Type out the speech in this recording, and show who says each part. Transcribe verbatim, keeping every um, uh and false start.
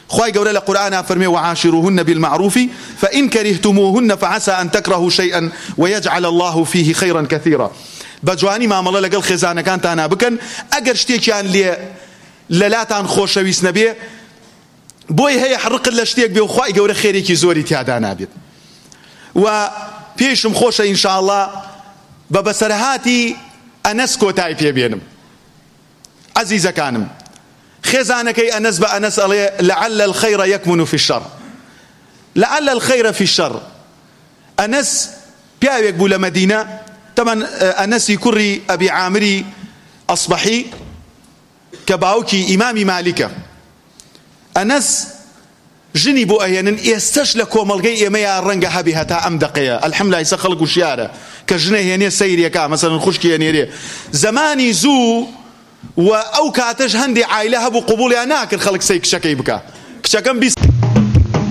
Speaker 1: خواهي قولة لقرآن فرمي وعاشروهن بالمعروف فإن كرهتموهن فعسى أن تكرهوا شيئا ويجعل الله فيه خيرا كثيرا. بجواني ما ملا لقل خزانة كانت أنا بكن أجر شتيكيان لي للاتان خوش ويس نبي بوي هي حرق لشتيك بي وخواهي قولة خيريكي زوري تيادا نابد وبيشم خوش إن شاء الله ببسرهاتي أنس كوتاي بي بينم عزيزة كانم خزانكي أنس بأنس لعل الخير يكمن في الشر لعل الخير في الشر أنس بياويك بولا مدينة طبعا أنس يكري أبي عامري أصبحي كباوكي إمامي مالكة أنس جنبوا أهينا يستشلكوا ملقي إميا الرنقة هبها تا أم دقيا الحمد لله يسخلقوا شيارة كجنه يعني سيري كا مثلا خشكي يعني زماني زو و ئەو کاتەش هەندێک عایلە هەبوو قبوڵیان ناکرد خەڵک سەی کچەکەی بکە کچەکەم